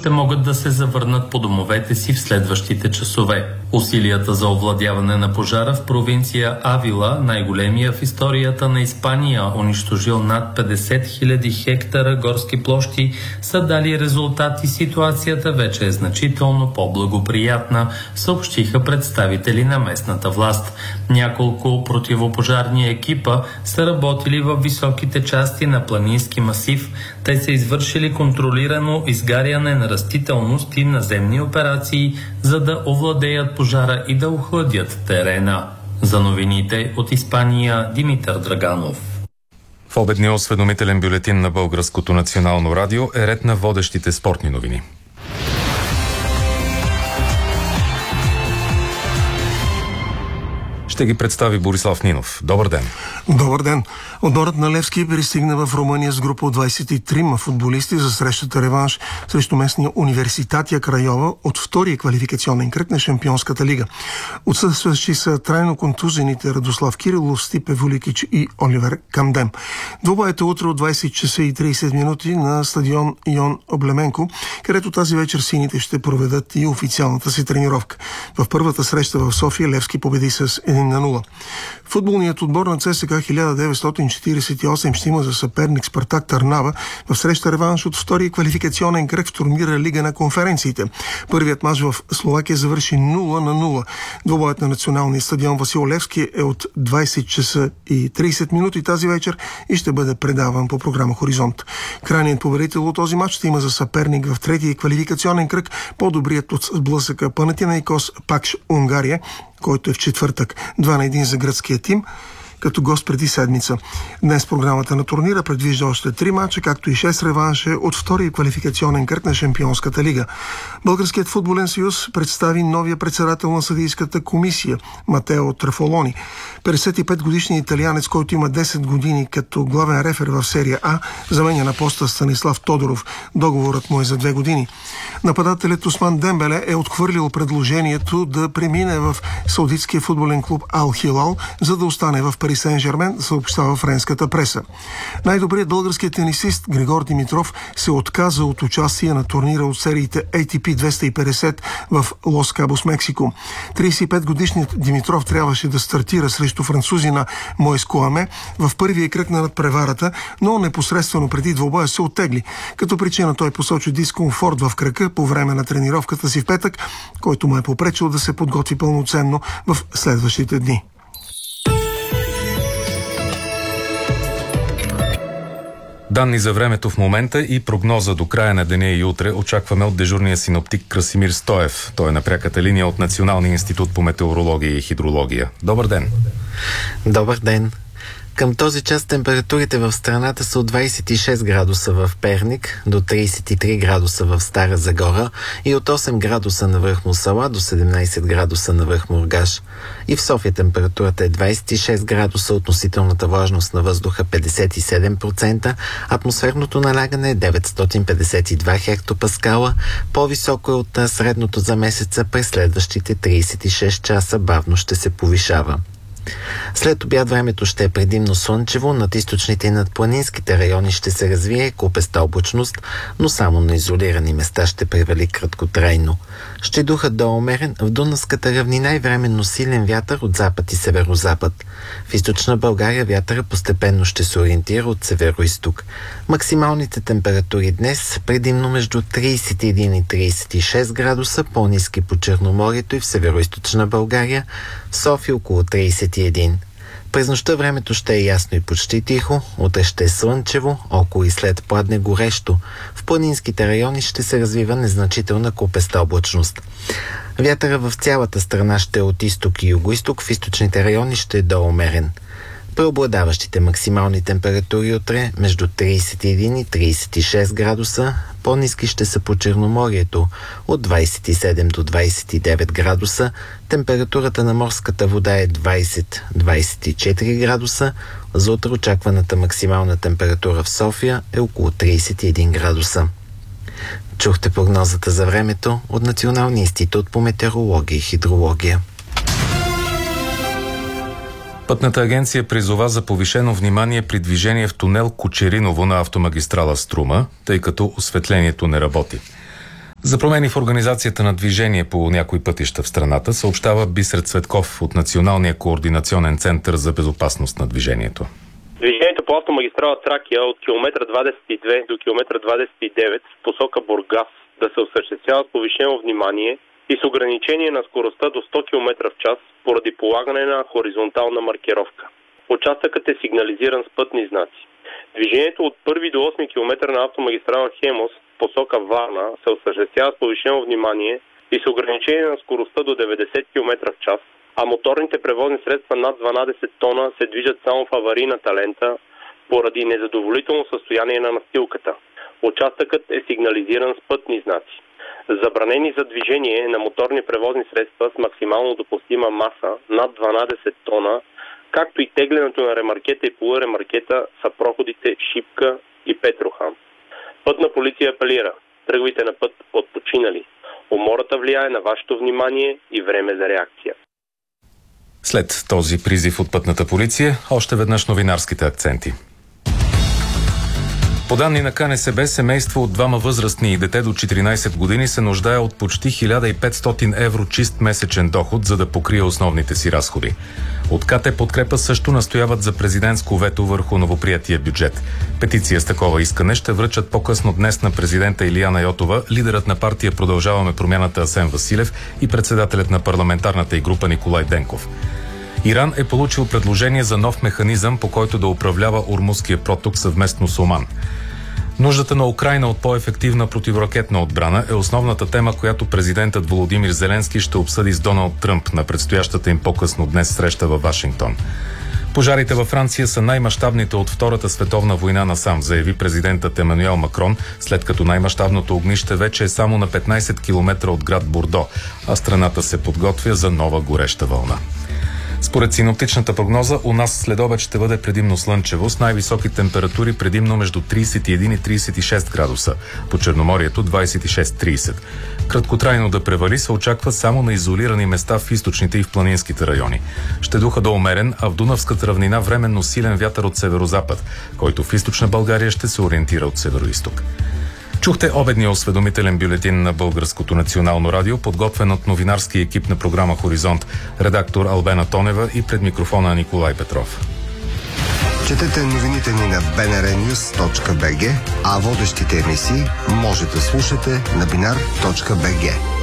ще могат да се завърнат по домовете си в следващите часове. Усилията за овладяване на пожара в провинция Авила, най-големия в историята на Испания, унищожил над 50 000 хектара горски площи, са дали резултати. Ситуацията вече е значително по-благоприятна, съобщиха представители на местната власт. Няколко противопожарни екипа са работили в високите части на планински масив. Те са извършили контролирано изгаряне на растителност и наземни операции, за да овладеят пожара и да охладят терена. За новините от Испания, Димитър Драганов. В обедния осведомителен бюлетин на Българското национално радио е ред на водещите спортни новини. Ще ги представи Борислав Нинов. Добър ден! Добър ден! Отборът на Левски пристигна в Румъния с група от 23 футболисти за срещата реванш срещу местния Университатия Крайова от втория квалификационен кръг на Шампионската лига. Отсъстващи са трайно контузените Радослав Кирилов, Стипе Вуликич и Оливер Камдем. Двобоят е утре от 20 часа и 30 минути на стадион Йон Облеменко, където тази вечер сините ще проведат и официалната си тренировка. В първата среща в София Левски победи с 1-0. Футболният отбор на ЦСКА 1948 ще има за съперник Спартак Търнава в среща реванш от втория квалификационен кръг в турнира Лига на конференциите. Първият мач в Словакия завърши 0-0. Двобоят на националния стадион Васил Левски е от 20 часа и 30 минути тази вечер и ще бъде предаван по програма Хоризонт. Крайният победител от този мач ще има за съперник в третия квалификационен кръг по-добрият от сблъсъка Панатинаикос Пакш Унгария, който е в четвъртък. 2-1 за гръцкия тим, като гост преди седмица. Днес програмата на турнира предвижда още 3 мача, както и 6 реванша от втория квалификационен кръг на Шампионската лига. Българският футболен съюз представи новия председател на съдийската комисия Матео Трафолони. 55-годишният италианец, който има 10 години като главен рефер в серия А, заменя на поста Станислав Тодоров. Договорът му е за 2 години. Нападателят Осман Дембеле е отхвърлил предложението да премине в саудитския футболен клуб Ал Хилал, за да остане в Пари Сен-Жермен, съобщава френската преса. Най-добрият български тенисист Григор Димитров се отказа от участие на турнира от сериите ATP 250 в Лос Кабос, Мексико. 35-годишният Димитров трябваше да стартира срещу французина Моис Куаме в първия кръг на надпреварата, но непосредствено преди двобоя се оттегли. Като причина той посочи дискомфорт в крака по време на тренировката си в петък, който му е попречил да се подготви пълноценно в следващите дни. Данни за времето в момента и прогноза до края на деня и утре очакваме от дежурния синоптик Красимир Стоев. Той е на пряката линия от Националния институт по метеорология и хидрология. Добър ден! Добър ден! Към този час температурите в страната са от 26 градуса в Перник до 33 градуса в Стара Загора и от 8 градуса на връх Мусала до 17 градуса на връх Мургаш. И в София температурата е 26 градуса, относителната влажност на въздуха 57%, атмосферното налягане е 952 хектопаскала, по-високо е от средното за месеца, през следващите 36 часа бавно ще се повишава. След обяд времето ще е предимно слънчево, над източните и над планинските райони ще се развие купеста облачност, но само на изолирани места ще превали краткотрайно. Ще духат до умерен в Дунавската равнина и временно силен вятър от запад и северозапад. В източна България вятъра постепенно ще се ориентира от североизток. Максималните температури днес предимно между 31 и 36 градуса, по-ниски по Черноморието и в североизточна България, в София около 31. През нощта времето ще е ясно и почти тихо, утре ще е слънчево, около и след пладне горещо. В планинските райони ще се развива незначителна купеста облачност. Вятъра в цялата страна ще е от изток и югоизток, в източните райони ще е доумерен. Преобладаващите максимални температури утре между 31 и 36 градуса, по-ниски ще са по Черноморието от 27 до 29 градуса, температурата на морската вода е 20-24 градуса, за утре очакваната максимална температура в София е около 31 градуса. Чухте прогнозата за времето от Националния институт по метеорология и хидрология. Пътната агенция призова за повишено внимание при движение в тунел Кочериново на автомагистрала Струма, тъй като осветлението не работи. За промени в организацията на движение по някои пътища в страната съобщава Бисер Цветков от Националния координационен център за безопасност на движението. Движението по автомагистрала Тракия от километър 22 до километър 29 в посока Бургас да се осъществява с повишено внимание и с ограничение на скоростта до 100 км в час поради полагане на хоризонтална маркировка. Участъкът е сигнализиран с пътни знаци. Движението от 1 до 8 км на автомагистрала Хемос в посока Варна се осъществява с повишено внимание и с ограничение на скоростта до 90 км в час, а моторните превозни средства над 12 тона се движат само в аварийната лента поради незадоволително състояние на настилката. Участъкът е сигнализиран с пътни знаци. Забранени за движение на моторни превозни средства с максимално допустима маса над 12 тона, както и теглянето на ремаркета и полуремаркета са проходите Шипка и Петрохан. Пътна полиция апелира: тръгвайте на път отпочинали. Умората влияе на вашето внимание и време за реакция. След този призив от пътната полиция, още веднъж новинарските акценти. По данни на КНСБ, семейство от двама възрастни и дете до 14 години се нуждае от почти 1500 евро чист месечен доход, за да покрие основните си разходи. От КТ Подкрепа също настояват за президентско вето върху новоприятия бюджет. Петиция с такова искане ще връчат по-късно днес на президента Илияна Йотова, лидерът на партия Продължаваме промяната Асен Василев и председателят на парламентарната й група Николай Денков. Иран е получил предложение за нов механизъм, по който да управлява Ормузския проток съвместно с Оман. Нуждата на Украйна от по-ефективна противоракетна отбрана е основната тема, която президентът Володимир Зеленски ще обсъди с Доналд Тръмп на предстоящата им по-късно днес среща във Вашингтон. Пожарите във Франция са най-мащабните от Втората световна война насам, заяви президентът Емануел Макрон, след като най-мащабното огнище вече е само на 15 км от град Бордо, а страната се подготвя за нова гореща вълна. Според синоптичната прогноза, у нас следобед ще бъде предимно слънчево, с най-високи температури предимно между 31 и 36 градуса, по Черноморието 26-30. Краткотрайно да превали се очаква само на изолирани места в източните и в планинските райони. Ще духа до умерен, а в Дунавската равнина временно силен вятър от северозапад, който в източна България ще се ориентира от североизток. Чухте обедния осведомителен бюлетин на Българското национално радио, подготвен от новинарски екип на програма Хоризонт, редактор Албена Тонева и пред микрофона Николай Петров. Четете новините ни на bnrnews.bg, а водещите емисии може да слушате на binar.bg.